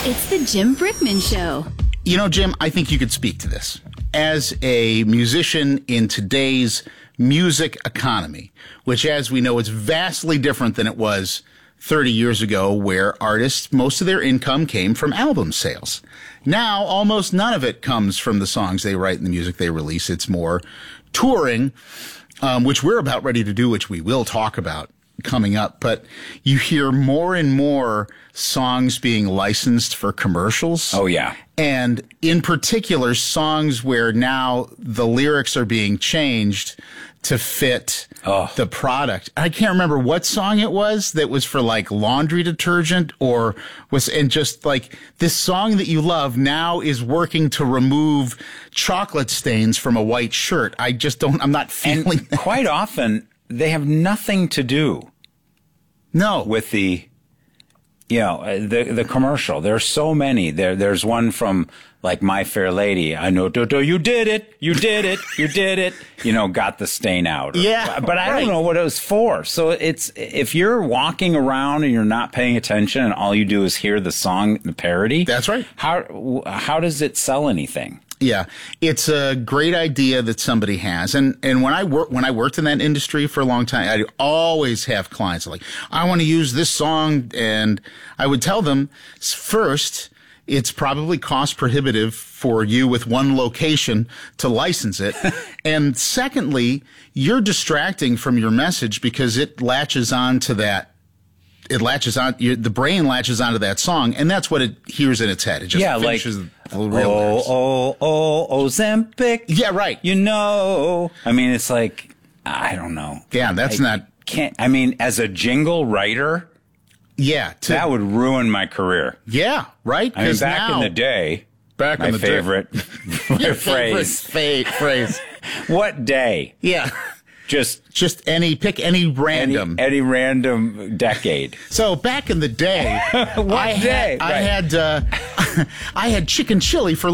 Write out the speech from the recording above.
It's the Jim Brickman Show. You know, Jim, I think you could speak to this. As a musician in today's music economy, which, as we know, is vastly different than it was 30 years ago, where artists, most of their income came from album sales. Now, almost none of it comes from the songs they write and the music they release. It's more touring, which we're about ready to do, which we will talk about coming up. But you hear more and more songs being licensed for commercials. Oh, yeah. And in particular, songs where now the lyrics are being changed to fit the product. I can't remember what song it was that was for like laundry detergent or was, and just like this song that you love now is working to remove chocolate stains from a white shirt. I just don't, I'm not feeling that. Quite often they have nothing to do with the, you know, the commercial. There's so many. There's one from like My Fair Lady. I know, Dodo, you did it. You did it. You did it. You know, got the stain out. Yeah. But I don't know what it was for. So it's, if you're walking around and you're not paying attention and all you do is hear the song, the parody. That's right. How does it sell anything? Yeah, it's a great idea that somebody has. And when I worked in that industry for a long time, I'd always have clients like, I want to use this song. And I would tell them, first, it's probably cost prohibitive for you with one location to license it. And secondly, you're distracting from your message because it latches on to that. It latches on, the brain latches onto that song, and that's what it hears in its head. It just finishes the real lyrics. Ozempic. Yeah, right. You know. I mean, it's like, I don't know. Yeah, that's I mean, as a jingle writer, that would ruin my career. Yeah, right? I mean, back in the day, my favorite phrase. What day? Yeah. Just pick any random. Any random decade. So back in the day, I had chicken chili for